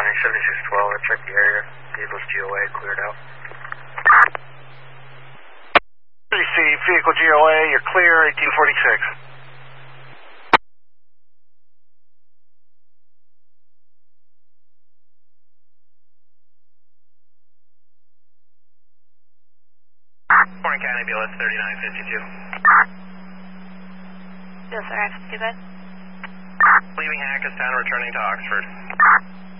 County 7612, I checked the area. Vehicle's GOA cleared out. Receive vehicle GOA, you're clear, 1846. Warren County BLS 3952. Yes, sir, I have to do that. Leaving Hackettstown, returning to Oxford.